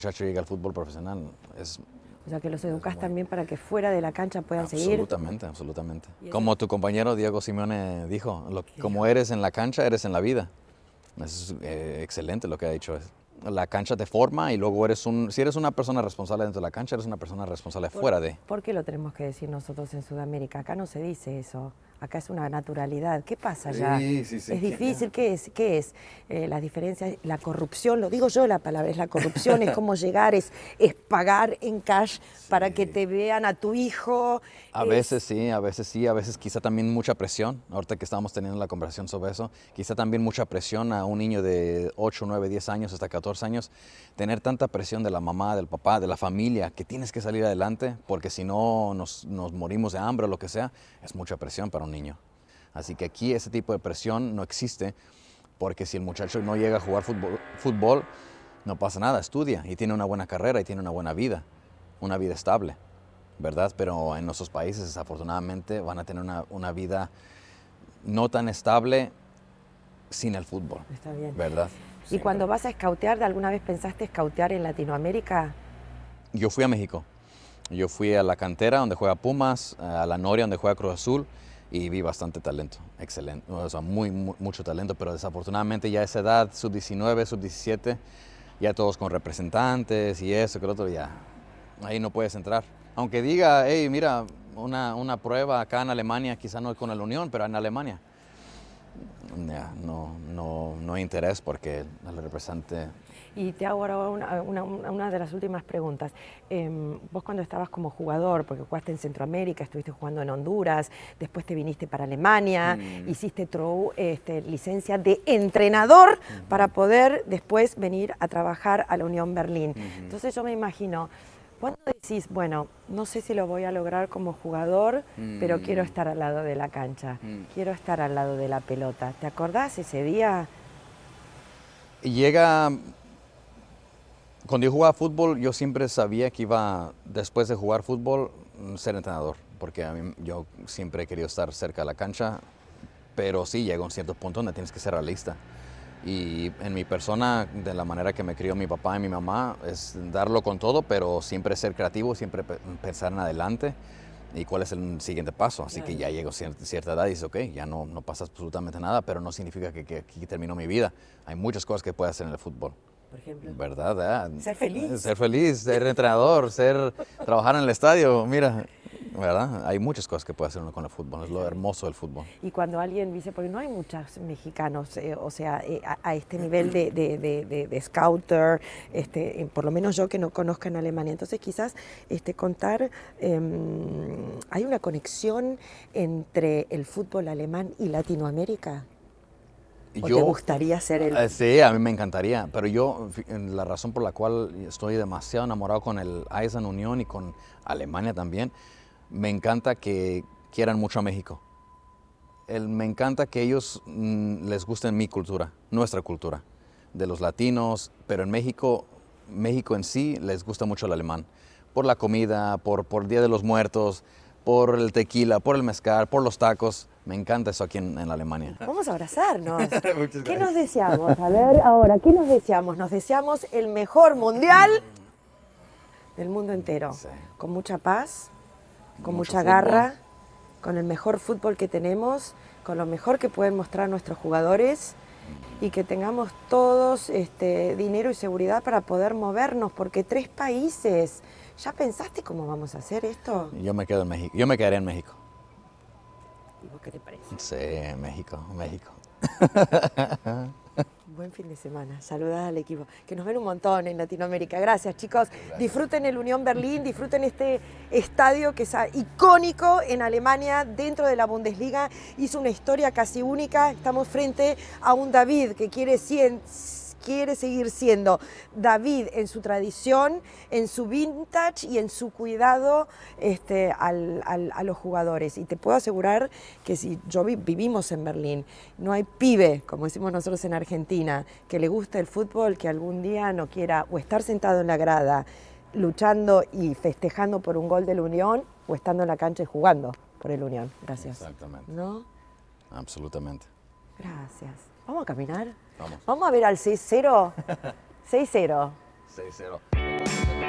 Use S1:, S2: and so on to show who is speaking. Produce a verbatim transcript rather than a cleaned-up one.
S1: muchacho llega al fútbol profesional, es...
S2: O sea, que los educás también para que fuera de la cancha puedan seguir.
S1: Absolutamente, absolutamente. Como tu compañero Diego Simeone dijo, lo, como eres en la cancha, eres en la vida. Es eh, excelente lo que ha dicho. La cancha te forma y luego eres un... Si eres una persona responsable dentro de la cancha, eres una persona responsable
S2: ¿Por,
S1: fuera de...
S2: ¿Por qué lo tenemos que decir nosotros en Sudamérica? Acá no se dice eso. Acá es una naturalidad. ¿Qué pasa allá?
S1: Sí, sí, sí.
S2: Es difícil. ¿Qué es? ¿Qué es? Eh, las diferencias, la corrupción, lo digo yo la palabra, es la corrupción, es cómo llegar, es, es pagar en cash sí. para que te vean a tu hijo.
S1: A
S2: es...
S1: veces sí, a veces sí, a veces quizá también mucha presión. Ahorita que estábamos teniendo la conversación sobre eso, quizá también mucha presión a un niño de ocho, nueve, diez años hasta catorce años, tener tanta presión de la mamá, del papá, de la familia, que tienes que salir adelante, porque si no nos, nos morimos de hambre o lo que sea, es mucha presión para un niño. Así que aquí ese tipo de presión no existe, porque si el muchacho no llega a jugar fútbol, fútbol, no pasa nada, estudia y tiene una buena carrera y tiene una buena vida, una vida estable, ¿verdad? Pero en nuestros países, desafortunadamente, van a tener una, una vida no tan estable sin el fútbol.
S2: Está bien.
S1: ¿Verdad?
S2: ¿Y sí, cuando vas a escautear, alguna vez pensaste escautear en Latinoamérica?
S1: Yo fui a México. Yo fui a la cantera donde juega Pumas, a la Noria donde juega Cruz Azul, y vi bastante talento, excelente, o sea, muy, muy, mucho talento, pero desafortunadamente ya a esa edad, sub diecinueve, sub diecisiete, ya todos con representantes y eso, que lo otro, ya, ahí no puedes entrar. Aunque diga, hey, mira, una, una prueba acá en Alemania, quizá no con la Unión, pero en Alemania, ya, no, no, no hay interés porque el representante...
S2: Y te hago ahora una, una, una de las últimas preguntas. Eh, vos cuando estabas como jugador, porque jugaste en Centroamérica, estuviste jugando en Honduras, después te viniste para Alemania, mm. hiciste tro, este, licencia de entrenador uh-huh. para poder después venir a trabajar a la Unión Berlín. Uh-huh. Entonces yo me imagino, cuando decís, bueno, no sé si lo voy a lograr como jugador, mm. pero quiero estar al lado de la cancha, mm. quiero estar al lado de la pelota. ¿Te acordás ese día?
S1: Llega... Cuando yo jugaba fútbol, yo siempre sabía que iba, después de jugar fútbol, ser entrenador, porque a mí, yo siempre he querido estar cerca de la cancha, pero sí llega un cierto punto donde tienes que ser realista. Y en mi persona, de la manera que me crió mi papá y mi mamá, es darlo con todo, pero siempre ser creativo, siempre pensar en adelante y cuál es el siguiente paso. Así que ya llego a cierta edad y dices, ok, ya no, no pasa absolutamente nada, pero no significa que, que aquí terminó mi vida. Hay muchas cosas que puedes hacer en el fútbol.
S2: Por ejemplo.
S1: ¿Verdad?
S2: Ser feliz.
S1: Ser feliz, ser entrenador, ser, trabajar en el estadio, mira, ¿verdad? Hay muchas cosas que puede hacer uno con el fútbol, es lo hermoso del fútbol.
S2: Y cuando alguien dice, porque no hay muchos mexicanos, eh, o sea, eh, a, a este nivel de, de, de, de, de scouter, este, eh, por lo menos yo que no conozca en Alemania, entonces quizás este, contar, eh, ¿hay una conexión entre el fútbol alemán y Latinoamérica? ¿O yo, te gustaría ser el...?
S1: Eh, sí, a mí me encantaría, pero yo, la razón por la cual estoy demasiado enamorado con el Eisern Unión y con Alemania también, me encanta que quieran mucho a México. El, me encanta que ellos mmm, les guste mi cultura, nuestra cultura, de los latinos, pero en México, México en sí les gusta mucho el alemán, por la comida, por, por Día de los Muertos, por el tequila, por el mezcal, por los tacos. Me encanta eso aquí en, en Alemania.
S2: Vamos a abrazarnos. ¿Qué nos deseamos? A ver, ahora, ¿qué nos deseamos? Nos deseamos el mejor mundial del mundo entero. Sí. Con mucha paz, con Mucho mucha fútbol. garra, con el mejor fútbol que tenemos, con lo mejor que pueden mostrar nuestros jugadores y que tengamos todos este, dinero y seguridad para poder movernos, porque tres países. ¿Ya pensaste cómo vamos a hacer esto?
S1: Yo me quedo en México. Yo me quedaría en México.
S2: ¿Y vos qué te parece?
S1: Sí, México, México.
S2: Buen fin de semana. Saludad al equipo, que nos ven un montón en Latinoamérica. Gracias, chicos. Gracias. Disfruten el Unión Berlín, disfruten este estadio que es icónico en Alemania, dentro de la Bundesliga. Hizo una historia casi única. Estamos frente a un David que quiere cien... quiere seguir siendo David en su tradición, en su vintage y en su cuidado este, al, al, a los jugadores. Y te puedo asegurar que si yo vi, vivimos en Berlín, no hay pibe, como decimos nosotros en Argentina, que le guste el fútbol, que algún día no quiera o estar sentado en la grada, luchando y festejando por un gol de la Unión, o estando en la cancha y jugando por el Unión. Gracias.
S1: Exactamente.
S2: ¿No?
S1: Absolutamente.
S2: Gracias. ¿Vamos a caminar?
S1: Vamos.
S2: Vamos a ver al seis cero. seis cero.
S1: seis cero.